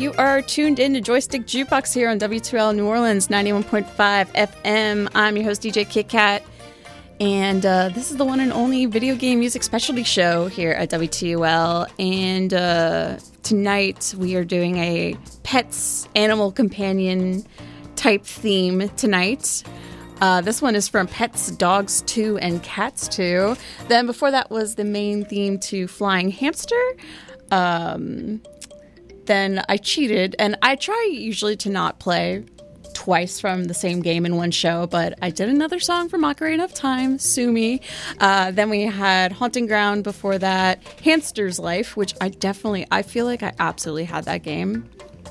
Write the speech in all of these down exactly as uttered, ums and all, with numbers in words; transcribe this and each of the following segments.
You are tuned in to Joystick Jukebox here on W two L New Orleans, ninety-one point five F M. I'm your host, D J Kit Kat, and uh, this is the one and only video game music specialty show here at W two L. And uh, tonight we are doing a pets, animal companion type theme tonight. Uh, this one is from Pets, Dogs two, and Cats two. Then before that was the main theme to Flying Hamster. Um... Then I cheated, and I try usually to not play twice from the same game in one show, but I did another song from Ocarina of Time, Sue Me. Uh, then we had Haunting Ground before that, Hamster's Life, which I definitely, I feel like I absolutely had that game.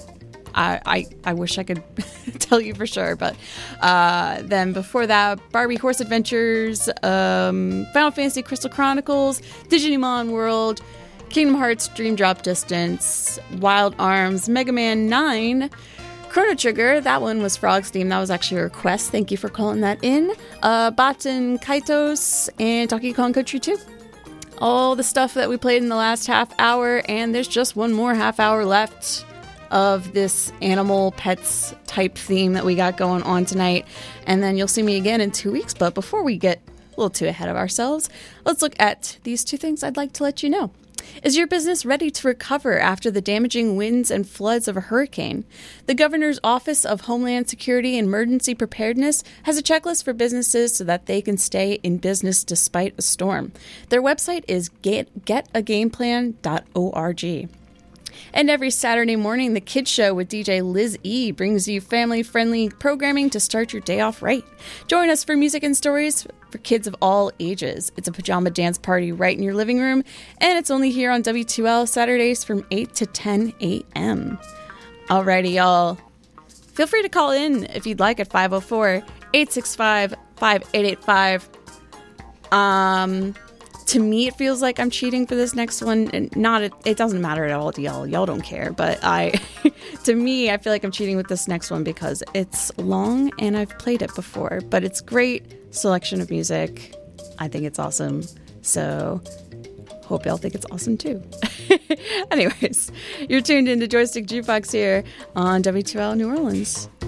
I I, I wish I could tell you for sure, but uh, then before that, Barbie Horse Adventures, um, Final Fantasy Crystal Chronicles, Digimon World, Kingdom Hearts Dream Drop Distance, Wild Arms, Mega Man nine, Chrono Trigger, that one was Frog's theme. That was actually a request. Thank you for calling that in. Uh, Baten Kaitos, and Donkey Kong Country two. All the stuff that we played in the last half hour, and there's just one more half hour left of this animal pets type theme that we got going on tonight. And then you'll see me again in two weeks. But before we get a little too ahead of ourselves, let's look at these two things I'd like to let you know. Is your business ready to recover after the damaging winds and floods of a hurricane? The Governor's Office of Homeland Security and Emergency Preparedness has a checklist for businesses so that they can stay in business despite a storm. Their website is get, get a game plan dot org. And every Saturday morning, The Kids Show with D J Liz E brings you family-friendly programming to start your day off right. Join us for music and stories for kids of all ages. It's a pajama dance party right in your living room, and it's only here on W two L Saturdays from eight to ten a.m. Alrighty, y'all. Feel free to call in if you'd like at five oh four, eight six five, five eight eight five. Um... To me, it feels like I'm cheating for this next one, and not it, it doesn't matter at all to y'all. Y'all don't care, but I, to me, I feel like I'm cheating with this next one because it's long and I've played it before, but it's great selection of music. I think it's awesome, so hope y'all think it's awesome too. Anyways, you're tuned into Joystick Jukebox here on W two L New Orleans.